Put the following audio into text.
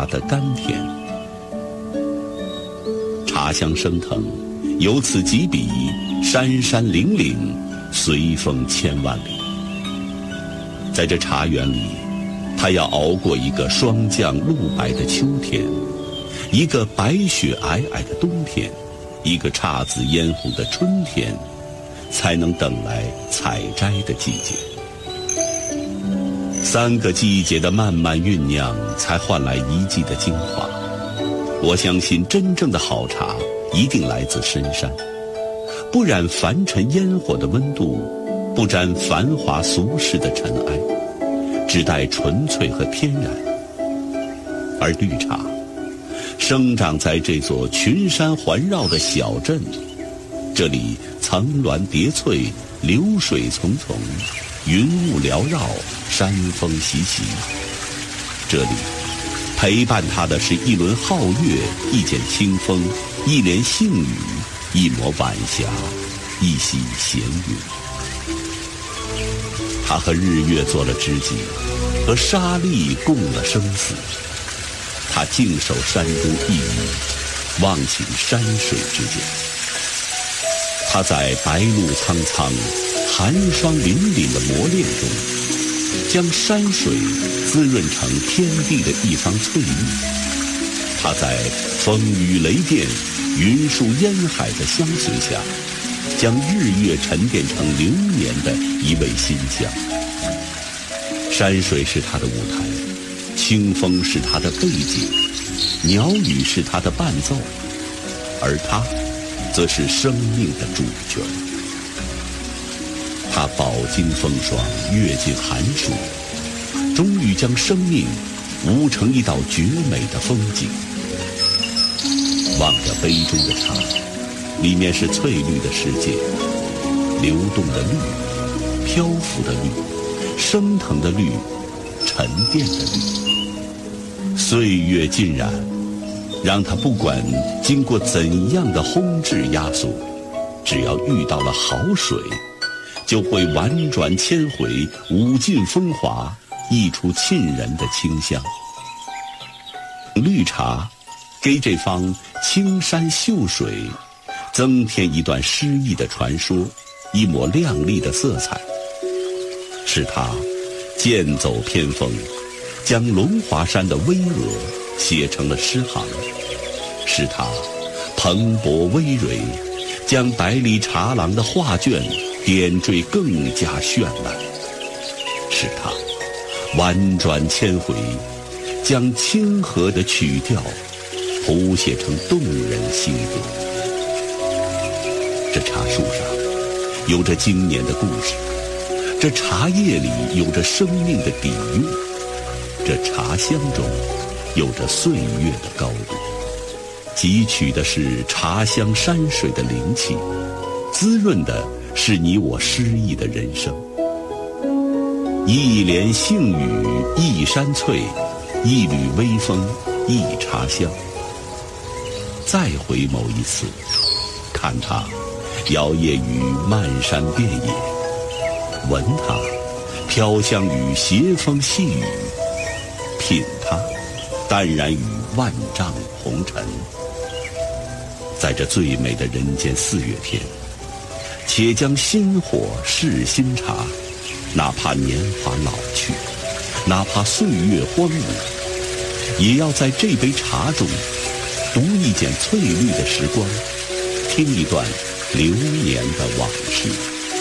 茶的甘甜。茶香升腾，由此及彼，山山岭岭，随风千万里。在这茶园里，他要熬过一个霜降露白的秋天，一个白雪皑皑的冬天，一个姹紫嫣红的春天，才能等来采摘的季节。3个季节的漫漫酝酿，才换来一季的精华。我相信真正的好茶一定来自深山，不染凡尘烟火的温度，不沾繁华俗世的尘埃，只带纯粹和天然。而绿茶生长在这座群山环绕的小镇，这里层峦叠翠，流水淙淙，云雾缭绕，山风习习。这里陪伴他的是一轮皓月，一剪清风，一帘杏雨，一抹晚霞，一袭闲云。他和日月做了知己，和沙砾共了生死。他静守山中一隅，忘情山水之间。他在白露苍苍，寒霜凛凛的磨练中，将山水滋润成天地的一方翠绿。他在风雨雷电、云树烟海的相随下，将日月沉淀成流年的一味馨香。山水是他的舞台，清风是他的背景，鸟语是他的伴奏，而他则是生命的主角。他饱经风霜，阅尽寒暑，终于将生命舞成一道绝美的风景。望着杯中的茶，里面是翠绿的世界，流动的绿，漂浮的绿，升腾的绿，沉淀的绿。岁月浸染，让它不管经过怎样的烘制压缩，只要遇到了好水，就会婉转千回，舞尽风华，溢出沁人的清香。绿茶给这方青山秀水增添一段诗意的传说，一抹亮丽的色彩。是它剑走偏锋，将龙华山的巍峨写成了诗行；是它蓬勃葳蕤，将百里茶廊的画卷点缀更加绚烂；是它婉转千回，将清和的曲调谱写成动人心歌。这茶树上有着经年的故事，这茶叶里有着生命的底蕴，这茶香中有着岁月的高度。汲取的是茶香山水的灵气，滋润的是你我诗意的人生。一帘杏雨一山翠，一缕微风一茶香。再回眸一次，看它摇曳于漫山遍野，闻它飘香于斜风细雨，品它淡然于万丈红尘。在这最美的人间4月天，且将心火试新茶，哪怕年华老去，哪怕岁月荒芜，也要在这杯茶中读一剪翠绿的时光，听一段流年的往事。